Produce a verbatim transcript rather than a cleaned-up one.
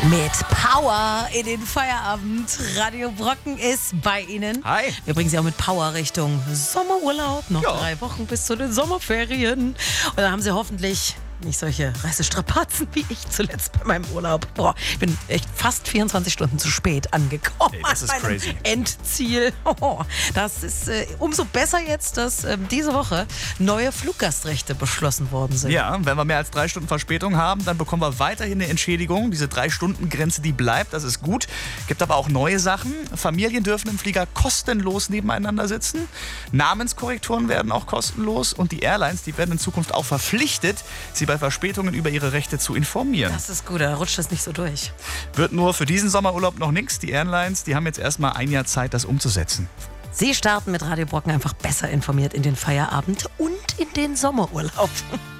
Mit Power in den Feierabend. Radio Brocken ist bei Ihnen. Hi. Wir bringen Sie auch mit Power Richtung Sommerurlaub. Noch Ja. drei Wochen bis zu den Sommerferien. Und dann haben Sie hoffentlich nicht solche Reisestrapazen wie ich zuletzt bei meinem Urlaub. Boah, ich bin echt fast vierundzwanzig Stunden zu spät angekommen. Ey, das ist an meinem crazy. Endziel. Oh, das ist äh, umso besser jetzt, dass äh, diese Woche neue Fluggastrechte beschlossen worden sind. Ja, wenn wir mehr als drei Stunden Verspätung haben, dann bekommen wir weiterhin eine Entschädigung. Diese Drei-Stunden-Grenze, die bleibt, das ist gut. Gibt aber auch neue Sachen. Familien dürfen im Flieger kostenlos nebeneinander sitzen. Namenskorrekturen werden auch kostenlos. Und die Airlines, die werden in Zukunft auch verpflichtet, sie bei Verspätungen über ihre Rechte zu informieren. Das ist gut, da rutscht das nicht so durch. Wird nur für diesen Sommerurlaub noch nichts. Die Airlines, die haben jetzt erstmal ein Jahr Zeit, das umzusetzen. Sie starten mit Radio Brocken einfach besser informiert in den Feierabend und in den Sommerurlaub.